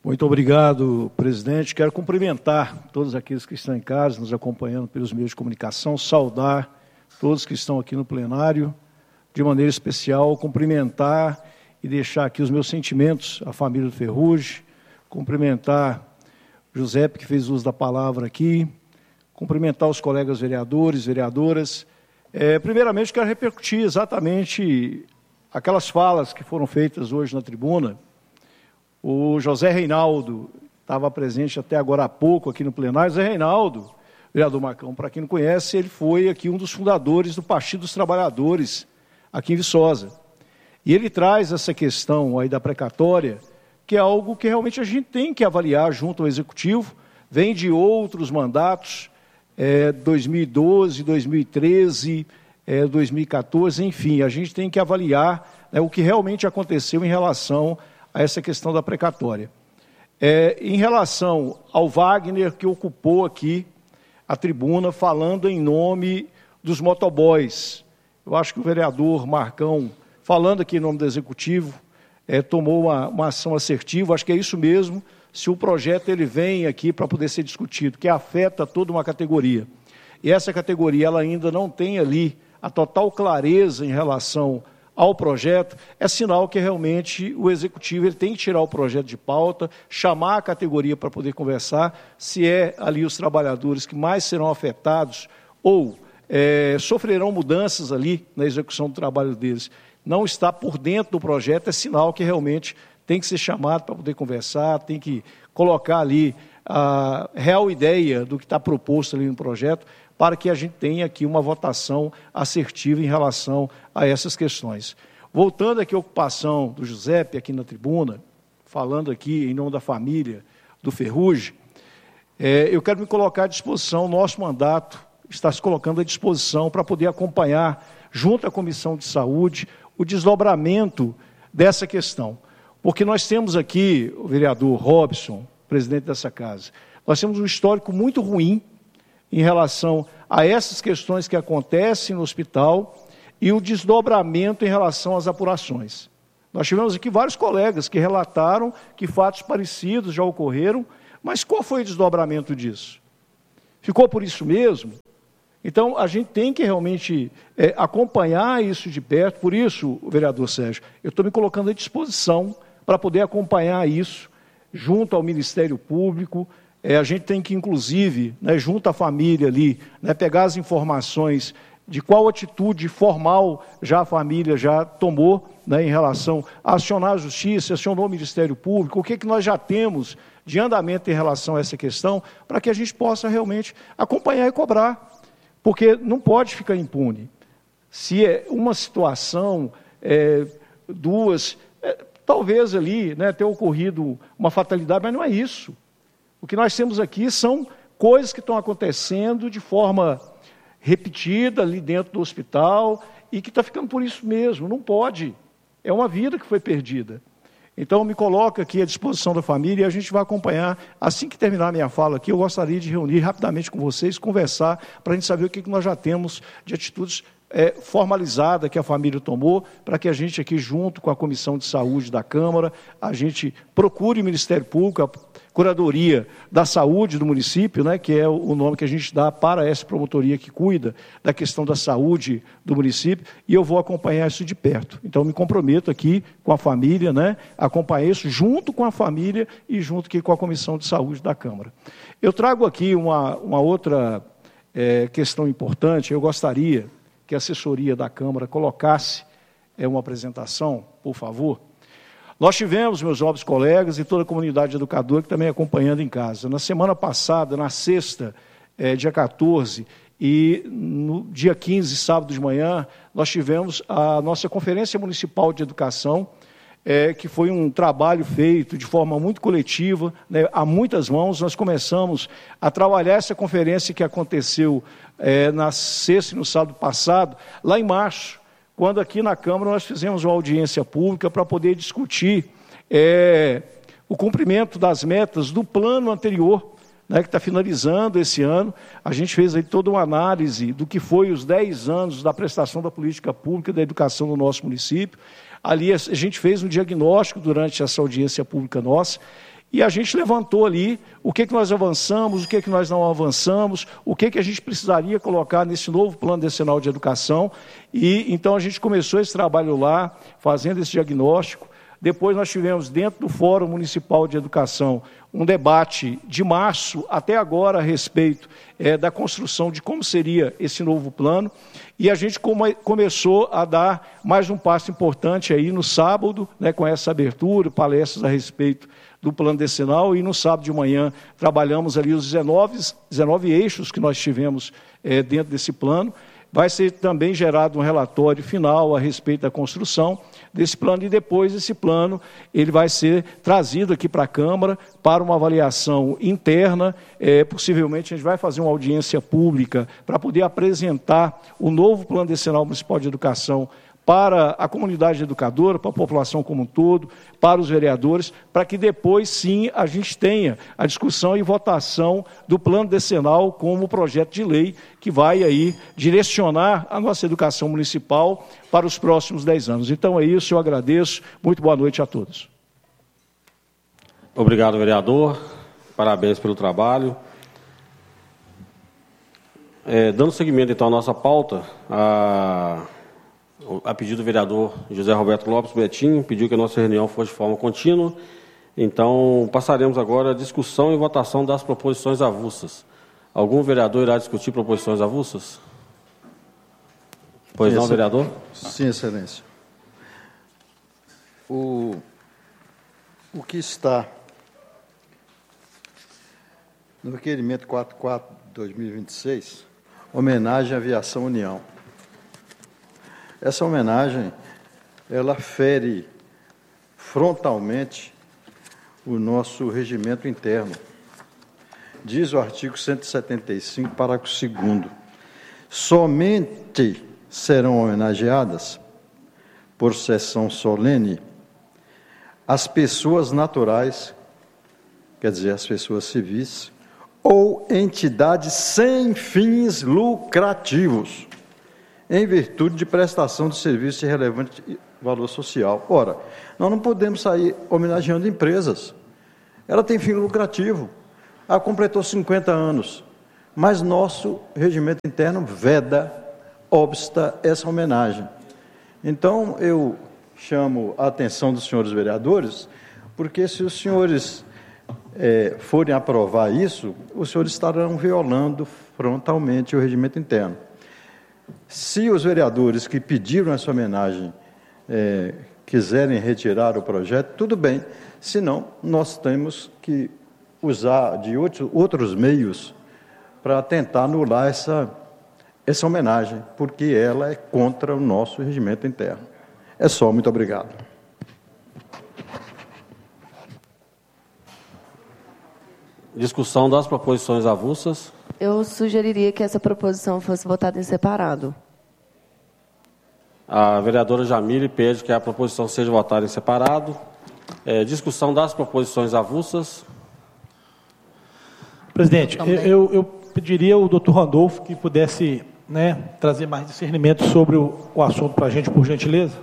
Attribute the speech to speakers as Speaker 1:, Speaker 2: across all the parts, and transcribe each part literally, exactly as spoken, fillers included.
Speaker 1: Muito obrigado, presidente. Quero cumprimentar todos aqueles que estão em casa, nos acompanhando pelos meios de comunicação, saudar todos que estão aqui no plenário, de maneira especial, cumprimentar e deixar aqui os meus sentimentos à família do Ferrugem, cumprimentar Giuseppe, que fez uso da palavra aqui, cumprimentar os colegas vereadores, vereadoras. É, primeiramente, quero repercutir exatamente aquelas falas que foram feitas hoje na tribuna. O José Reinaldo estava presente até agora há pouco aqui no plenário. José Reinaldo, vereador Marcão, para quem não conhece, ele foi aqui um dos fundadores do Partido dos Trabalhadores, aqui em Viçosa. E ele traz essa questão aí da precatória, que é algo que realmente a gente tem que avaliar junto ao Executivo, vem de outros mandatos, é, dois mil e doze, dois mil e treze, é, dois mil e quatorze, enfim, a gente tem que avaliar, né, o que realmente aconteceu em relação a essa questão da precatória. É, em relação ao Wagner, que ocupou aqui a tribuna, falando em nome dos motoboys, eu acho que o vereador Marcão, falando aqui em nome do Executivo, é, tomou uma, uma ação assertiva, acho que é isso mesmo, se o projeto ele vem aqui para poder ser discutido, que afeta toda uma categoria. E essa categoria ela ainda não tem ali a total clareza em relação ao projeto, é sinal que realmente o Executivo ele tem que tirar o projeto de pauta, chamar a categoria para poder conversar, se é ali os trabalhadores que mais serão afetados ou é, sofrerão mudanças ali na execução do trabalho deles. Não está por dentro do projeto, é sinal que realmente tem que ser chamado para poder conversar, tem que colocar ali a real ideia do que está proposto ali no projeto, para que a gente tenha aqui uma votação assertiva em relação a essas questões. Voltando aqui à ocupação do Giuseppe aqui na tribuna, falando aqui em nome da família do Ferrugem, é, eu quero me colocar à disposição, nosso mandato está se colocando à disposição para poder acompanhar, junto à Comissão de Saúde, o desdobramento dessa questão. Porque nós temos aqui, o vereador Robson, presidente dessa casa, nós temos um histórico muito ruim em relação a essas questões que acontecem no hospital e o desdobramento em relação às apurações. Nós tivemos aqui vários colegas que relataram que fatos parecidos já ocorreram, mas qual foi o desdobramento disso? Ficou por isso mesmo? Então, a gente tem que realmente é, acompanhar isso de perto. Por isso, vereador Sérgio, eu estou me colocando à disposição para poder acompanhar isso junto ao Ministério Público. É, a gente tem que, inclusive, né, junto à família ali, né, pegar as informações de qual atitude formal já a família já tomou, né, em relação a acionar a Justiça, acionou o Ministério Público, o que, que nós já temos de andamento em relação a essa questão, para que a gente possa realmente acompanhar e cobrar, porque não pode ficar impune. Se é uma situação, é, duas, é, talvez ali, né, tenha ocorrido uma fatalidade, mas não é isso. O que nós temos aqui são coisas que estão acontecendo de forma repetida ali dentro do hospital e que está ficando por isso mesmo, não pode. É uma vida que foi perdida. Então, me coloco aqui à disposição da família e a gente vai acompanhar. Assim que terminar a minha fala aqui, eu gostaria de reunir rapidamente com vocês, conversar, para a gente saber o que nós já temos de atitudes é, formalizada que a família tomou, para que a gente aqui, junto com a Comissão de Saúde da Câmara, a gente procure o Ministério Público, a Curadoria da Saúde do município, né, que é o nome que a gente dá para essa promotoria que cuida da questão da saúde do município, e eu vou acompanhar isso de perto. Então, me comprometo aqui com a família, né, acompanhar isso junto com a família e junto aqui com a Comissão de Saúde da Câmara. Eu trago aqui uma, uma outra é, questão importante. Eu gostaria que a assessoria da Câmara colocasse é, uma apresentação, por favor. Nós tivemos, meus nobres colegas e toda a comunidade educadora que também acompanhando em casa. Na semana passada, na sexta, é, dia quatorze, e no dia quinze, sábado de manhã, nós tivemos a nossa Conferência Municipal de Educação, é, que foi um trabalho feito de forma muito coletiva, né, a muitas mãos. Nós começamos a trabalhar essa conferência que aconteceu é, na sexta e no sábado passado, lá em março, quando aqui na Câmara nós fizemos uma audiência pública para poder discutir é, o cumprimento das metas do plano anterior, né, que está finalizando esse ano. A gente fez aí toda uma análise do que foi os dez anos da prestação da política pública da educação no nosso município. Ali a gente fez um diagnóstico durante essa audiência pública nossa, e a gente levantou ali o que, que nós avançamos, o que, que nós não avançamos, o que, que a gente precisaria colocar nesse novo plano decenal de educação. E então a gente começou esse trabalho lá, fazendo esse diagnóstico. Depois nós tivemos dentro do Fórum Municipal de Educação um debate de março até agora a respeito é, da construção de como seria esse novo plano, e a gente come, começou a dar mais um passo importante aí no sábado, né, com essa abertura, palestras a respeito do plano decenal, e no sábado de manhã trabalhamos ali os dezenove, dezenove eixos que nós tivemos é, dentro desse plano. Vai ser também gerado um relatório final a respeito da construção desse plano, e depois esse plano ele vai ser trazido aqui para a Câmara para uma avaliação interna. É, possivelmente a gente vai fazer uma audiência pública para poder apresentar o novo Plano Decenal Municipal de Educação para a comunidade educadora, para a população como um todo, para os vereadores, para que depois, sim, a gente tenha a discussão e votação do plano decenal como projeto de lei que vai aí direcionar a nossa educação municipal para os próximos dez anos. Então é isso, eu agradeço. Muito boa noite a todos.
Speaker 2: Obrigado, vereador. Parabéns pelo trabalho. É, dando seguimento, então, à nossa pauta, a... A pedido do vereador José Roberto Lopes Betinho, pediu que a nossa reunião fosse de forma contínua. Então, passaremos agora a discussão e votação das proposições avulsas. Algum vereador irá discutir proposições avulsas? Pois não, vereador?
Speaker 3: Sim, excelência. O, o que está no requerimento quarenta e quatro de dois mil e vinte e seis, homenagem à Aviação União. Essa homenagem, ela fere frontalmente o nosso regimento interno. Diz o artigo cento e setenta e cinco, parágrafo segundo, somente serão homenageadas, por sessão solene, as pessoas naturais, quer dizer, as pessoas civis, ou entidades sem fins lucrativos, em virtude de prestação de serviço de relevante valor social. Ora, nós não podemos sair homenageando empresas. Ela tem fim lucrativo. Ela completou cinquenta anos, mas nosso regimento interno veda, obsta essa homenagem. Então, eu chamo a atenção dos senhores vereadores, porque se os senhores é, forem aprovar isso, os senhores estarão violando frontalmente o regimento interno. Se os vereadores que pediram essa homenagem é, quiserem retirar o projeto, tudo bem. Senão, nós temos que usar de outro, outros meios para tentar anular essa, essa homenagem, porque ela é contra o nosso regimento interno. É só, muito obrigado.
Speaker 2: Discussão das proposições avulsas.
Speaker 4: Eu sugeriria que essa proposição fosse votada em separado.
Speaker 2: A vereadora Jamile pede que a proposição seja votada em separado. É, discussão das proposições avulsas.
Speaker 5: Presidente, eu, eu pediria ao doutor Randolfo que pudesse, né, trazer mais discernimento sobre o, o assunto para a gente, por gentileza.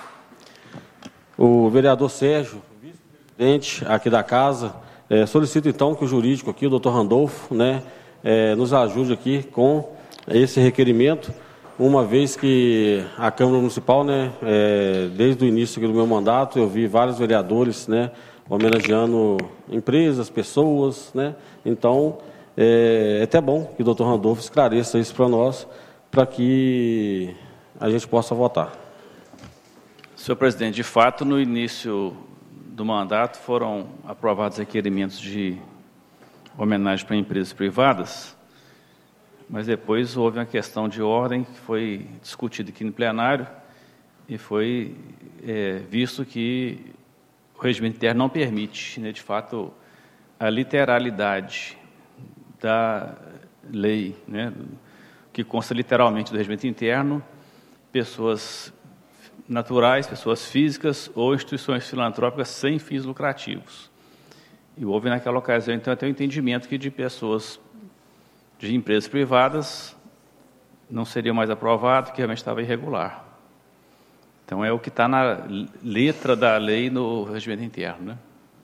Speaker 2: O vereador Sérgio, vice-presidente aqui da casa, é, solicito então que o jurídico aqui, o doutor Randolfo, né, é, nos ajude aqui com esse requerimento, uma vez que a Câmara Municipal, né, é, desde o início do meu mandato, eu vi vários vereadores, né, homenageando empresas, pessoas, né, então é, é até bom que o doutor Randolfo esclareça isso para nós, para que a gente possa votar.
Speaker 6: Senhor presidente, de fato, no início do mandato foram aprovados requerimentos de homenagem para empresas privadas, mas depois houve uma questão de ordem que foi discutida aqui no plenário e foi é, visto que o regimento interno não permite, né, de fato, a literalidade da lei, né, que consta literalmente do regimento interno, pessoas naturais, pessoas físicas ou instituições filantrópicas sem fins lucrativos. E houve naquela ocasião, então, até o entendimento que de pessoas de empresas privadas não seria mais aprovado, que realmente estava irregular. Então, é o que está na letra da lei no regimento interno, né?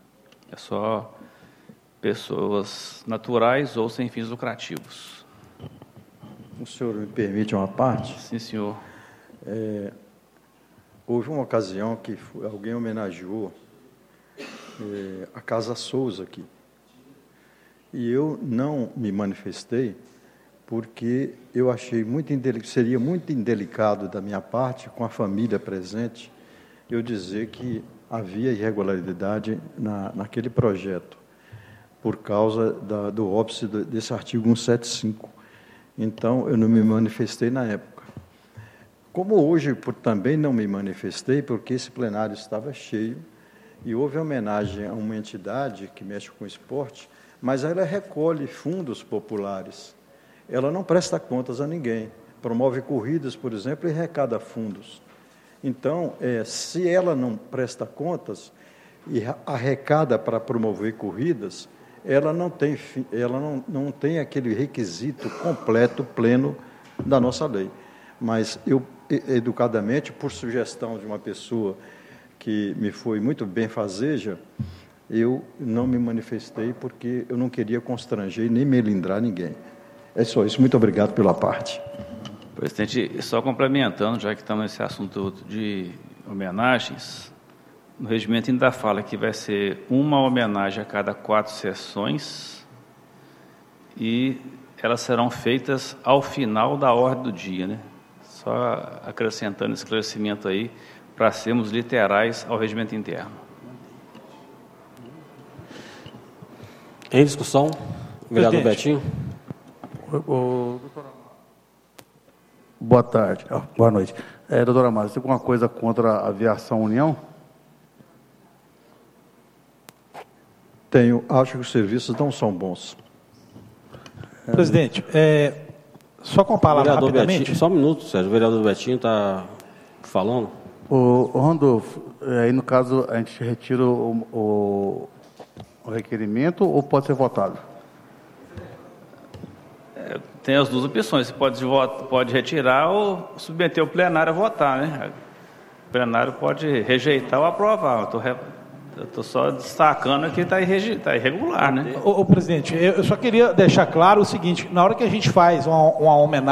Speaker 6: É só pessoas naturais ou sem fins lucrativos.
Speaker 3: O senhor me permite uma parte?
Speaker 6: Sim, senhor.
Speaker 3: É, houve uma ocasião que foi, alguém homenageou é, a Casa Souza aqui. E eu não me manifestei porque eu achei muito indelic... seria muito indelicado da minha parte, com a família presente, eu dizer que havia irregularidade na, naquele projeto, por causa da, do óbice desse artigo cento e setenta e cinco. Então, eu não me manifestei na época. Como hoje por, também não me manifestei, porque esse plenário estava cheio, e houve homenagem a uma entidade que mexe com esporte, mas ela recolhe fundos populares. Ela não presta contas a ninguém. Promove corridas, por exemplo, e arrecada fundos. Então, é, se ela não presta contas e arrecada para promover corridas, ela não tem, ela não, não tem aquele requisito completo, pleno da nossa lei. Mas eu, educadamente, por sugestão de uma pessoa que me foi muito benfazeja, eu não me manifestei porque eu não queria constranger nem melindrar ninguém. É só isso. Muito obrigado pela parte.
Speaker 6: Presidente, só complementando, já que estamos nesse assunto de homenagens, no regimento ainda fala que vai ser uma homenagem a cada quatro sessões e elas serão feitas ao final da ordem do dia, né? Só acrescentando esclarecimento aí, para sermos literais ao regimento interno.
Speaker 2: Em discussão, vereador Betinho.
Speaker 7: O, o, doutora... Boa tarde, oh, boa noite. É, doutora Márcia, tem alguma coisa contra a Aviação União?
Speaker 3: Tenho, acho que os serviços não são bons.
Speaker 5: Presidente, é, só com a palavra
Speaker 2: vereador
Speaker 5: rapidamente.
Speaker 2: Betinho, só um minuto, Sérgio. O vereador Betinho está falando.
Speaker 7: O, o Randolfo, aí no caso a gente retira o, o, o requerimento ou pode ser votado?
Speaker 6: É, tem as duas opções, você pode, pode retirar ou submeter o plenário a votar, né? O plenário pode rejeitar ou aprovar. Eu estou Eu estou só destacando que está tá irregular, né?
Speaker 5: Ô, ô, presidente, eu só queria deixar claro o seguinte: na hora que a gente faz uma, uma homenagem